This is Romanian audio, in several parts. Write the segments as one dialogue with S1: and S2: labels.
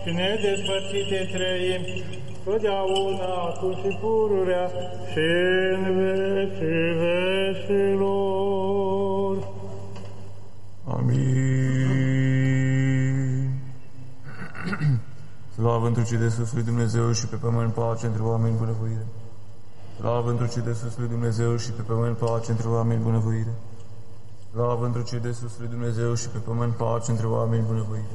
S1: și nedespărțite trăim, totdeauna, acum și pururea, și în vecii vecilor.
S2: Amin. Slavă întrucii de sus lui Dumnezeu și pe pământ pace între oameni bunăvoire. Slavă întrucii de sus lui Dumnezeu și pe pământ pace între oameni bunăvoire. Slavă întrucii de sus lui Dumnezeu și pe pământ pace între oameni bunăvoire.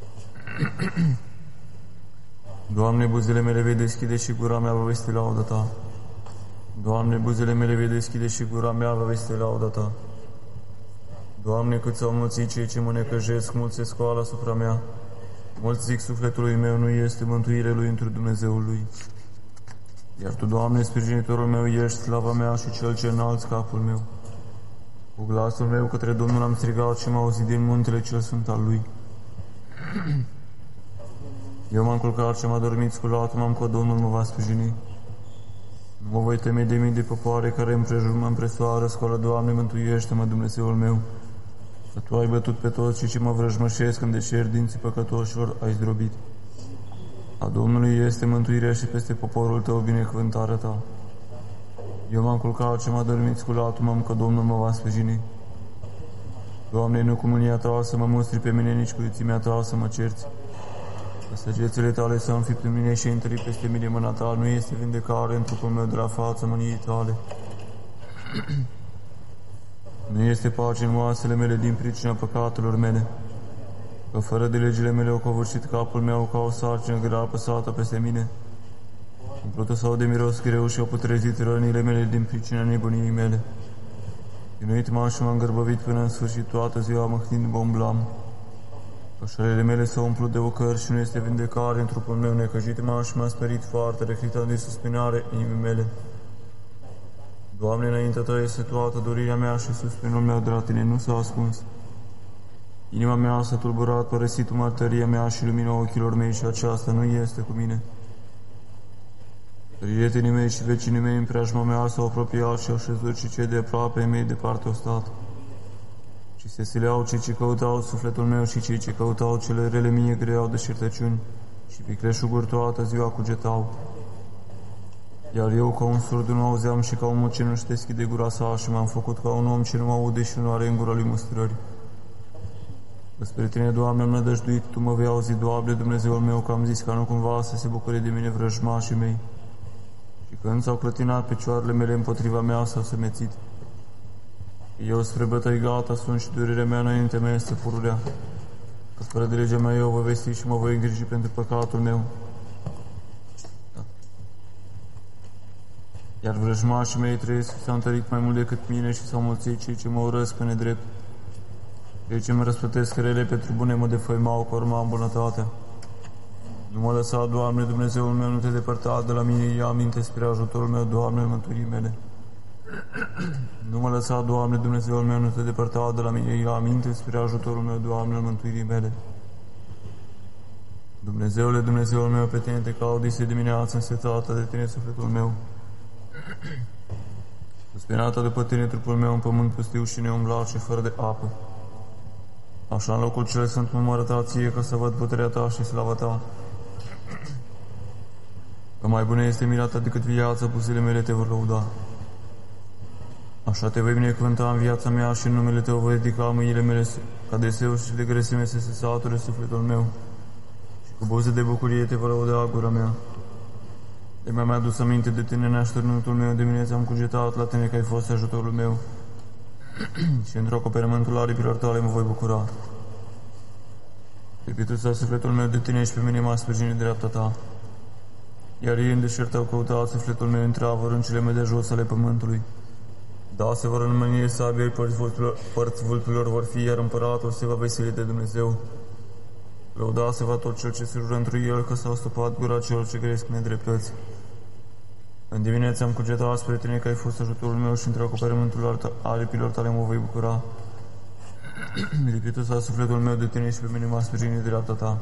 S2: Doamne, buzele mele vei deschide și gura mea va vesti lauda Ta. Doamne, buzele mele vei deschide și gura mea va vesti lauda Ta. Doamne, cât s-au mulțit cei ce mă necăjesc, mulți se scoală asupra mea. Mulți zic sufletului meu, nu este mântuire lui întru Dumnezeul lui. Iar Tu, Doamne, sprijinitorul meu, ești slava mea și cel ce înalți capul meu. Cu glasul meu către Domnul am strigat și m-a auzit din muntele cel sfânt al Lui. Eu m-am culcat și m-a dormit sculat, m-am că Domnul mă va sprijini. Nu mă voi teme de mii de popoare care împrejur mă împresoară, scoală, Doamne, mântuiește-mă, Dumnezeul meu. Că Tu ai bătut pe toți și ce mă vrăjmășesc în deșert, dinții păcătoșilor ai zdrobit. A Domnului este mântuirea și peste poporul Tău binecuvântarea Ta. Eu m-am culcat și m-a dormit sculat, m-am că Domnul mă va sprijini. Doamne, nu cu mânia Ta să mă mustri pe mine, nici cu iuțimea Ta să mă cerți. Că săgețele Tale să înfipt în mine și întări peste mine mâna Ta, nu este vindecare în trupul meu de la față mâniei Tale. Nu este pace în oasele mele din pricina păcatelor mele, că fără de legile mele au covârșit capul meu ca o sarcină grea apăsată peste mine. Umplută sau de miros greu și au putrezit rănile mele din pricina nebuniei mele. Chinuit m-am și m-am gârbăvit până în sfârșit, toată ziua măhnind mă umblam. Cășalele mele s-au umplut de ocări și nu este vindecare în trupul meu, necăjit m-am și m-a sperit foarte, recritând de suspinare inimii mele. Doamne, înaintea Ta este toată dorirea mea și suspinul meu de la Tine nu s-a ascuns. Inima mea s-a tulburat, părăsit martăria mea și lumina ochilor mei și aceasta nu este cu mine. Prietenii mei și vecinii mei în preajma mea s-au apropiat și au șezut și cei de aproape mei departe au stat. Și se sileau cei ce căutau sufletul meu și cei ce căutau cele rele mie greau de șertăciuni și vicleșuguri toată ziua cugetau. Iar eu ca un surd nu auzeam și ca un om ce nu-și deschide gura sa și m-am făcut ca un om ce nu aude și nu are în gura lui mustrări. Spre Tine, Doamne, am nădăjduit, Tu mă vei auzi, Doamne, Dumnezeul meu, că am zis ca nu cumva să se bucure de mine vrăjmașii mei. Și când s-au clătinat picioarele mele împotriva mea, s-au semețit. Eu spre bătăi gata sunt și durerea mea înaintea mea este pururea. Că fără de legea mea eu vă vesti și mă voi îngriji pentru păcatul meu. Iar vrăjmașii mei trăiesc și s-au întărit mai mult decât mine și s-au mulțit cei ce mă urăsc pe nedrept. Cei ce mă răsplătesc rele pentru bune mă defăimau cu urma în bunătatea. Nu mă lăsa, Doamne, Dumnezeul meu, nu Te depărta de la mine, ia aminte spre ajutorul meu, Doamne, în mântuirii mele. Nu mă lăsa, Doamne, Dumnezeul meu, nu Te depărta de la mine, ia aminte spre ajutorul meu, Doamne, în mântuirii mele. Dumnezeule, Dumnezeul meu, pe Tine te caut, dise dimineață însetată de Tine sufletul meu. Suspinată după Tine trupul meu în pământ pustiu și neumblat și fără de apă. Așa în locul cel sunt mă arăta Ție ca să văd puterea Ta și slava Ta. Că mai bună este mila Ta decât viața, buzele mele Te vor lăuda. Așa Te voi binecuvânta în viața mea și în numele Tău voi ridica mâinile mele ca de seu și de grăsime să se sature sufletul meu. Și cu buze de bucurie Te va lăuda gura mea. De mi-am adus aminte de Tine, neașternutul meu, dimineața am cugetat la Tine că ai fost ajutorul meu. Și într-o acoperământul aripilor Tale mă voi bucura. Iubitul Să sufletul meu de Tine și pe mine m-a sprijinit dreapta Ta. Iar ei în deșert au căutat sufletul meu între avărâncile mele de jos ale pământului. Da, se vor înmânie sabiei, părți vulpilor vor fi, iar împăratul se va veseli de Dumnezeu. Lăuda se va tot cel ce se jură întru El, că s-au stupat gura celor ce gresc nedreptăți. În dimineața am cugetat spre Tine că ai fost ajutorul meu și între acoperământul aripilor Tale mă voi bucura. Lipitul S-a sufletul meu de Tine și pe mine m-a sprijinit dreapta Ta.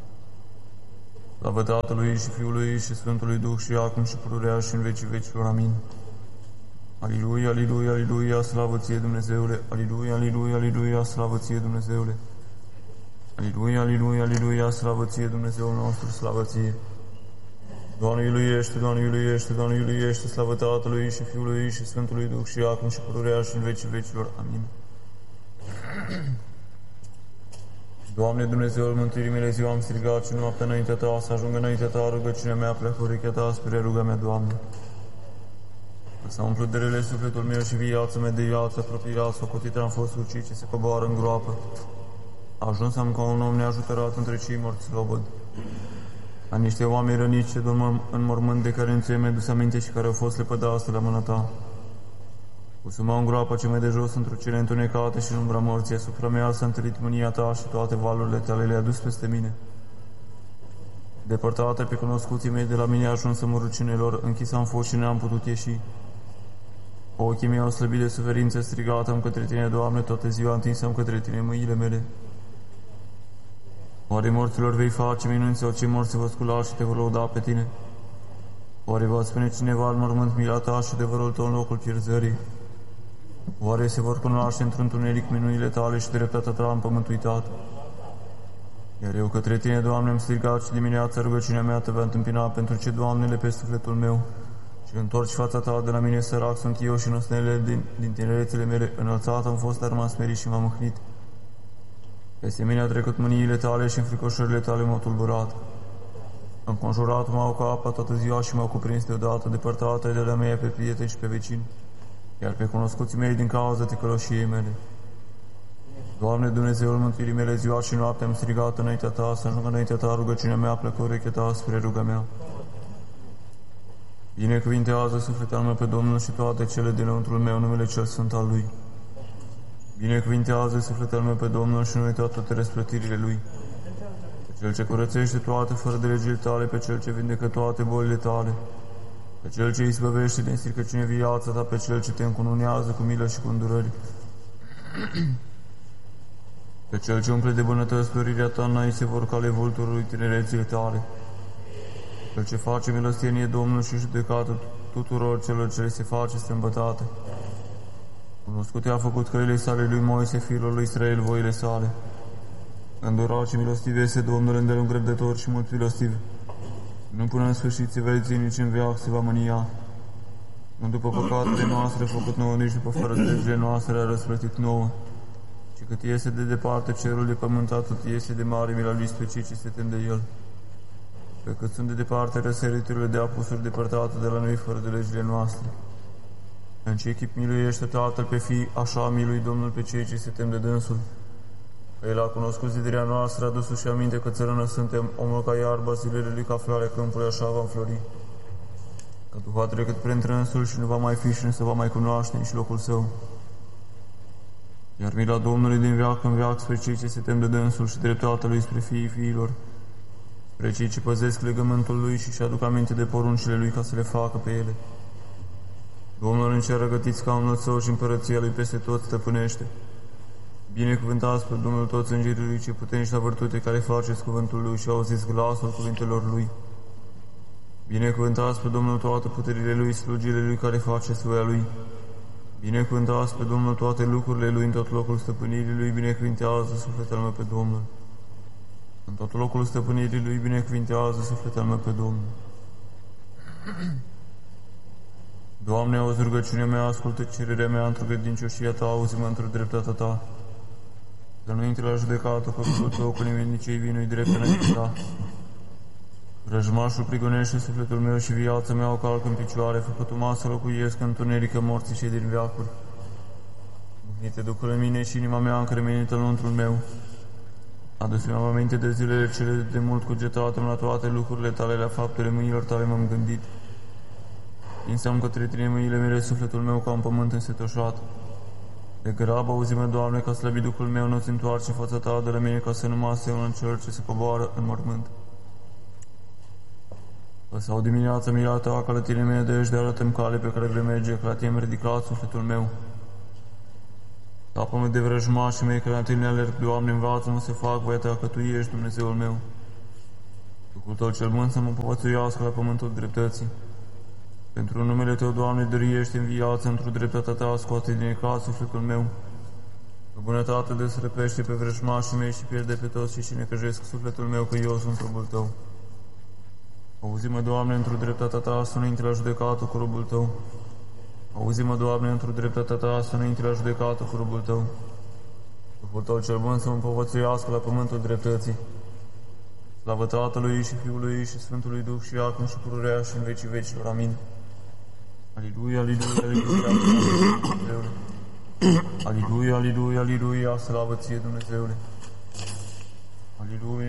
S2: Slavă Tatălui și Fiului și Sfântului Duh și acum și pururea și în vecii vecilor. Amin. Aliluia, aliluia, aliluia, slavă Ție, Dumnezeule! Aliluia, aliluia, aliluia, slavă Ție, Dumnezeule! Aliluia, aliluia, aliluia, slavă ție, Dumnezeul nostru, slavă ție. Doamne iuluiește, Doamne iuluiește, Doamne iuluiește, slavă Tatălui și Fiului și Sfântului Duh și acum și pururea și în vecii vecilor. Amin. Doamne Dumnezeul mântuirii mele, ziua am strigat și noaptea înaintea Ta, să ajungă înaintea Ta rugăciunea mea, pleacă urechea Ta spre ruga mea, Doamne. Să umplu de rele sufletul meu și viața mea de viață, apropiat, socotit am fost ucit ce se coboară în groapă. Ajuns am ca un om neajutorat între cei morți slobod. A niște oameni răniți ce dorm în mormânt, de care nu mi-a dus aminte și care au fost lepădați la mâna Ta. Pusă-mă în groapa ce mai de jos într-o cele întunecate și în umbra morții, asupra mea s-a întâlnit mânia Ta și toate valurile Tale le-a dus peste mine. Depărtată pe cunoscuții mei de la mine, ajuns în rucinelor, închis am fost și n-am putut ieși. Ochii mei au slăbit de suferință, strigat-am către Tine, Doamne, toată ziua întinsam către Tine mâinile mele. Oare morților vei face minuni sau cei morți se vor scula și Te vor lăuda pe Tine? Oare va spune cineva în mormânt mila Ta și adevărul Tău în locul pierzării? Oare se vor cunoaște într-un tuneric minunile Tale și dreptatea Ta în pământ uitat? Iar eu către Tine, Doamne, am strigat și dimineața rugăciunea mea Te va întâmpina, pentru ce, Doamnele, pe sufletul meu și întorci fața Ta de la mine, sărac sunt eu și năsnele din tinerețele mele, înălțat am fost, dar m-am smerit și m-am mâhnit. Peste mine a trecut mâniile Tale și înfricoșările Tale m-au tulburat. Înconjurat m-au ca apa toată ziua și m-au cuprins deodată, depărtată de la mea pe prieteni și pe vecini, iar pe cunoscuții mei din cauza ticăloșiei mele. Doamne, Dumnezeul mântuirii mele, ziua și noaptea am strigat înaintea Ta, să ajungă înaintea Ta rugăciunea mea, plecă urechea Ta spre ruga mea. Binecuvintează sufletul meu pe Domnul și toate cele dinăuntrul meu, numele cel sfânt al Lui. Binecuvintează sufletul meu pe Domnul și nu uita toate răsplătirile Lui. Pe Cel ce curățește toate fără de legile Tale, pe Cel ce vindecă toate bolile Tale, pe Cel ce izbăvește din stricăciune viața Ta, pe Cel ce Te încununează cu milă și cu îndurări, pe Cel ce umple de bunătăți florirea Ta, n-ai se vor cale vulturului tinerețile Tale, Cel ce face milostenie Domnul și judecată tuturor celor ce le se face strâmbătate. Cunoscute a făcut căile Sale lui Moise, fiilor lui Israel, voile Sale. Îndurat și milostiv este Domnul, îndelung răbdător și mult milostiv. Nu până în sfârșit se va reține, nici în veac se va mânia. Nu după păcatele noastre a făcut nouă, nici după fără de legile noastre a răsplătit nouă. Și cât este de departe cerul de pământ, atât este de mare mila Lui spre cei ce se tem de El. Pe cât sunt de departe răsăriturile de apusuri depărtate de la noi fără de legile noastre. În ce chip miluiește Tatăl pe fii, așa milui Domnul pe cei ce se tem de dânsul. Că El a cunoscut zidirea noastră, a dus și aminte că țărână suntem, omul ca iarba, zilele Lui ca floarea câmpului, așa vom flori. Că Duhul a trecut printre însul și nu va mai fi și nu se va mai cunoaște nici locul Său. Iar mila Domnului din veac în veac spre cei ce se tem de dânsul și dreptatea Lui spre fiii fiilor, spre cei ce păzesc legământul Lui și aduc aminte de poruncile Lui ca să le facă pe ele. Domnul în cer răgătit scaunul Său și împărăția Lui peste tot stăpânește. Binecuvântați pe Domnul toți îngerii Lui ce puternici la vârtute, care faceți cuvântul Lui și auziți glasul cuvintelor Lui. Binecuvântați pe Domnul toate puterile Lui, slujile Lui care faceți voia Lui. Binecuvântați pe Domnul toate lucrurile Lui, în tot locul stăpânirii Lui, binecuvintează sufletul meu pe Domnul. În tot locul stăpânirii Lui, binecuvintează sufletul meu pe Domnul. Doamne, auzi rugăciunea mea, ascultă cererea mea, într-o credincioșia Ta, auzi-mă într-o dreptatea Ta. Să nu intri la judecată copilul Tău cu nimeni, nici ei vinui drept înainte Ta. Răjmașul prigonește sufletul meu și viața mea o calcă în picioare, făcut o masă locuiesc în tunerică morții cei din veacuri. Mâhnite Duhul în mine și inima mea încremenită înăuntrul meu. Adu-mi aminte de zilele cele de mult cugetate, la toate lucrurile Tale, la faptele mâinilor Tale m-am gândit. Tinsam către Tine mâinile mele, sufletul meu ca un pământ însetoșat. De grabă auzi-mă, Doamne, că slăbit Duhul meu, nu-ți întoarce fața Ta de la mine, ca să nu mă asemăn în cel ce se coboară în mormânt. Că sau dimineața mila Ta, că la Tine mea de arată-mi cale pe care vrei merge, că la Tine mi-a ridicat sufletul meu. Tapă-mă de vrăjmașii mei, că la Tine alerg, Doamne, învață-mă să fac voia Ta, că Tu ești Dumnezeul meu. Duhul Tău cel bun să mă povățuiască la pământul dreptății. Pentru numele Tău, Doamne, dăruiește în viață, într-o dreptatea Ta, scoate din eclat sufletul meu. Că bunătate desrăpește pe vrăjmașii mei și pierde pe toți cei ce necăjesc sufletul meu, că eu sunt robul Tău. Auzi-mă, Doamne, într-o dreptatea Ta, să nu intri la judecată cu robul Tău. Auzi-mă, Doamne, într-o dreptatea Ta, să nu intri la judecată cu robul Tău. După Tău cel bun să mă împovățuiască la pământul dreptății. Slavă Tatălui și Fiului și Sfântului Duh și acum și pururea și în vecii vecilor. Amin. Aleluia, aleluia, aleluia, Dumnezeule. Aleluia, aleluia, aleluia, slavă Ție, Dumnezeule. Aleluia.